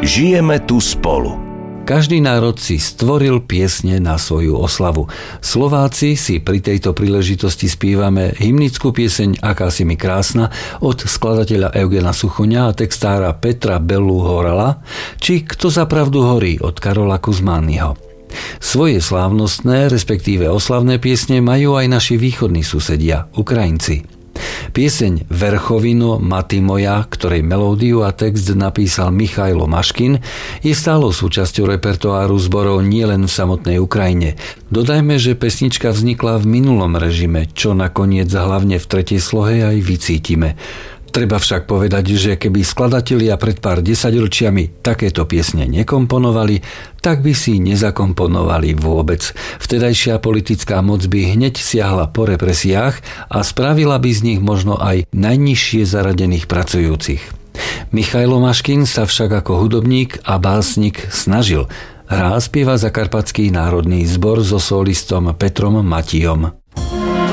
Žijeme tu spolu. Každý národ si stvoril piesne na svoju oslavu. Slováci si pri tejto príležitosti spívame hymnickú pieseň Aká si mi krásna od skladateľa Eugena Suchoňa a textára Petra Bellu Horala, či Kto za pravdu horí od Karola Kuzmányho. Svoje slávnostné, respektíve oslavné piesne majú aj naši východní susedia, Ukrajinci. Pieseň Verchovino, Mati moja, ktorej melódiu a text napísal Michailo Maškin, je stálou súčasťou repertoáru zborov nielen v samotnej Ukrajine. Dodajme, že pesnička vznikla v minulom režime, čo nakoniec hlavne v tretej slohe aj vycítime. Treba však povedať, že keby skladatelia pred pár desaťročiami takéto piesne nekomponovali, tak by si nezakomponovali vôbec. Vtedajšia politická moc by hneď siahla po represiách a spravila by z nich možno aj najnižšie zaradených pracujúcich. Michailo Maškin sa však ako hudobník a básnik snažil. Hrá spieva Zakarpatský národný zbor so solistom Petrom Matijom.